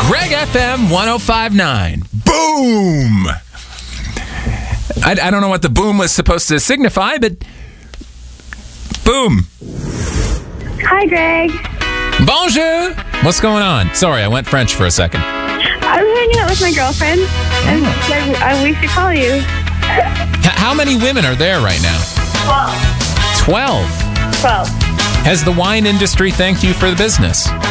Greg FM 1059. Boom! I don't know what the boom was supposed to signify, but boom. Hi, Greg. Bonjour! What's going on? Sorry, I went French for a second. I'm hanging out with my girlfriend, and we should call you. How many women are there right now? 12. 12. 12. Has the wine industry thanked you for the business?